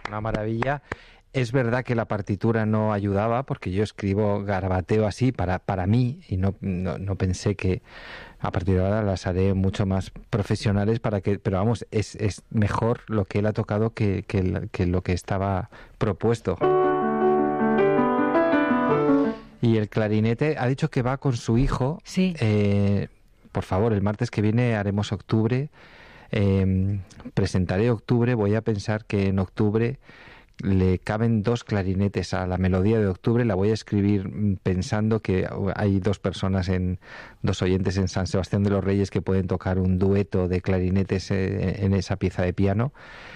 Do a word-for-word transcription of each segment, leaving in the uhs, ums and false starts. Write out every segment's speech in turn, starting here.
una maravilla. Es verdad que la partitura no ayudaba, porque yo escribo garabateo así para, para mí, y no, no, no pensé que a partir de ahora las haré mucho más profesionales para que, pero vamos, es, es mejor lo que él ha tocado que, que, que lo que estaba propuesto. Y el clarinete ha dicho que va con su hijo. Sí. Eh, por favor, el martes que viene haremos octubre. Eh, presentaré octubre. Voy a pensar que en octubre le caben dos clarinetes a la melodía de octubre. La voy a escribir pensando que hay dos personas, en dos oyentes en San Sebastián de los Reyes que pueden tocar un dueto de clarinetes en, en esa pieza de piano.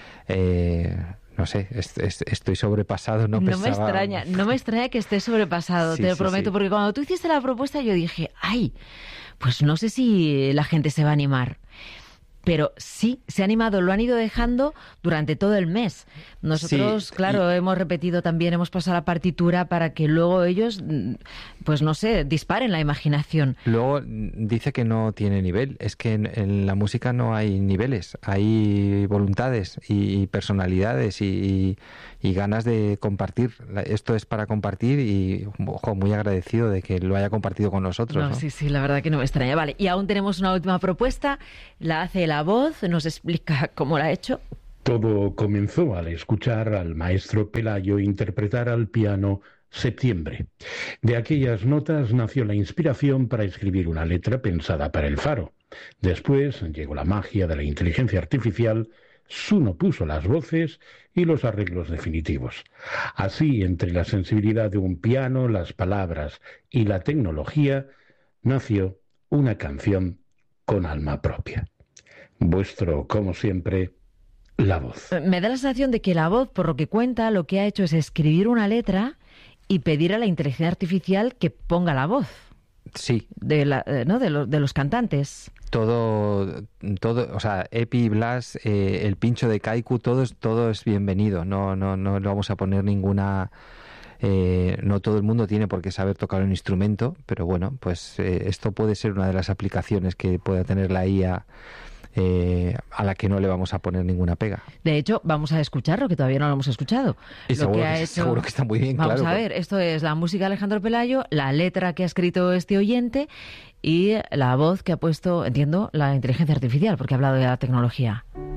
Eh, no sé, est- est- estoy sobrepasado. No, No pensaba... me extraña, no me extraña que estés sobrepasado, Sí, te lo sí, prometo, sí. porque cuando tú hiciste la propuesta yo dije, ay, pues no sé si la gente se va a animar. Pero sí, se ha animado, lo han ido dejando durante todo el mes. Nosotros, Sí, claro, y- hemos repetido también, hemos pasado la partitura para que luego ellos, mm, pues no sé, disparen la imaginación. Luego mm, dice que no tiene nivel. Es que en, en la música no hay niveles, hay voluntades y, y personalidades y, y, y ganas de compartir. La- Esto es para compartir y, ojo, muy agradecido de que lo haya compartido con nosotros, No, ¿no? sí, sí, la verdad que no me extraña. Vale, y aún tenemos una última propuesta, la hace La Voz, nos explica cómo la ha hecho. Todo comenzó al escuchar al maestro Pelayo interpretar al piano Septiembre. De aquellas notas nació la inspiración para escribir una letra pensada para el Faro. Después llegó la magia de la inteligencia artificial, Suno puso las voces y los arreglos definitivos. Así, entre la sensibilidad de un piano, las palabras y la tecnología, nació una canción con alma propia. Vuestro, como siempre, La Voz. Me da la sensación de que La Voz, por lo que cuenta, lo que ha hecho es escribir una letra y pedir a la inteligencia artificial que ponga la voz Sí, de, la, eh, ¿no? de, los, de los cantantes. todo, todo, o sea, Epi, Blas, eh, el pincho de Kaiku, todo es, todo es bienvenido. No, no, no le vamos a poner ninguna. Eh, no todo el mundo tiene por qué saber tocar un instrumento, pero bueno, pues eh, esto puede ser una de las aplicaciones que pueda tener la I A, eh, a la que no le vamos a poner ninguna pega. De hecho, vamos a escucharlo, que todavía no lo hemos escuchado. Y Lo seguro que ha que- hecho... seguro que está muy bien, Vamos claro. a ver, esto es la música de Alejandro Pelayo, la letra que ha escrito este oyente y la voz que ha puesto, entiendo, la inteligencia artificial, porque ha hablado de la tecnología.